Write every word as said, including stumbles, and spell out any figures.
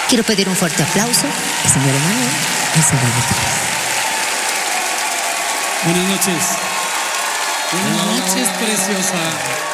quiero pedir un fuerte aplauso al señor Emanuel Acevedo Torres. Buenas noches. Buenas noches, preciosa.